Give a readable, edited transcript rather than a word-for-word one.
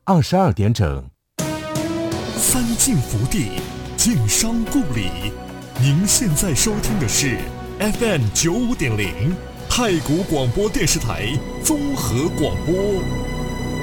22点整。 三晋福地，晋商故里。您现在收听的是 FM 95.0太谷广播电视台综合广播。